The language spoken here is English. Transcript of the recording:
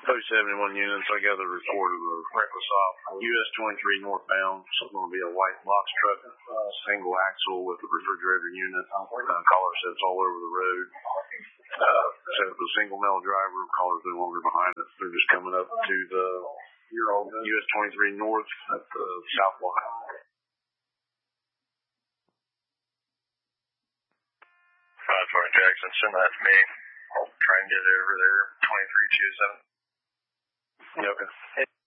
Post 71 units, I got the report of a reckless op. US 23 northbound. It's going to be a white box truck, single axle with a refrigerator unit. Caller said it's all over the road. Said it was a single male driver. Caller's no longer behind it. They're just coming up to the US 23 north at the south line. 5-4 Jackson, send that to me. I'll try and get it over there. 23 207. Okay.